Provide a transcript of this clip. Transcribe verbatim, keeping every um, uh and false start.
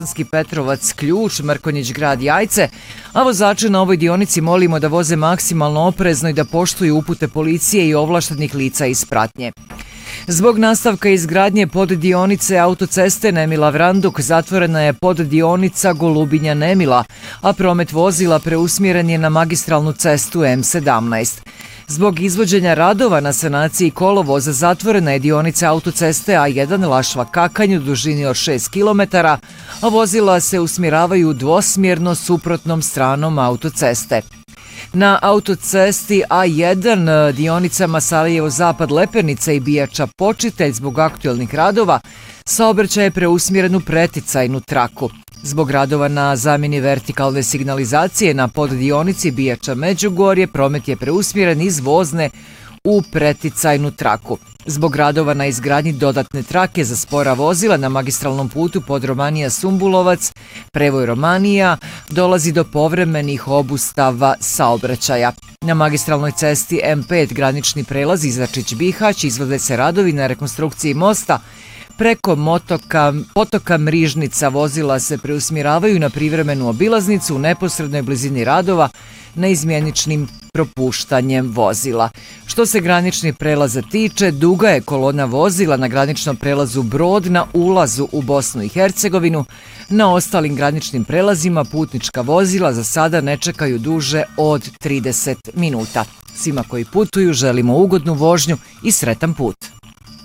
Petrovac Ključ, Mrkonjić Grad Jajce, a vozače na ovoj dionici molimo da voze maksimalno oprezno i da poštuju upute policije i ovlaštenih lica iz pratnje. Zbog nastavka izgradnje poddionice autoceste Nemila-Vranduk zatvorena je poddionica Golubinja-Nemila, a promet vozila preusmjeren je na magistralnu cestu M sedamnaest. Zbog izvođenja radova na sanaciji kolovoza zatvorena je dionica autoceste A jedan Lašva-Kakanj u dužini od šest kilometara, a vozila se usmjeravaju dvosmjerno suprotnom stranom autoceste. Na autocesti A jedan dionicama Sarajevo-Zapad-Lepenica i Bijača-Počitelj zbog aktualnih radova saobraćaj je preusmjeren u preticajnu traku. Zbog radova na zamjeni vertikalne signalizacije na poddionici Bijača-Međugorje promet je preusmjeren iz vozne u preticajnu traku. Zbog radova na izgradnji dodatne trake za spora vozila na magistralnom putu Podromanija-Sumbulovac, prevoj Romanija, dolazi do povremenih obustava saobraćaja. Na magistralnoj cesti M pet granični prelaz Izačić-Bihać izvode se radovi na rekonstrukciji mosta. Preko motoka, potoka Mrižnica vozila se preusmjeravaju na privremenu obilaznicu u neposrednoj blizini radova na izmjeničnim propuštanjem vozila. Što se graničnih prelaza tiče, duga je kolona vozila na graničnom prelazu Brod na ulazu u Bosnu i Hercegovinu. Na ostalim graničnim prelazima putnička vozila za sada ne čekaju duže od trideset minuta. Svima koji putuju želimo ugodnu vožnju i sretan put.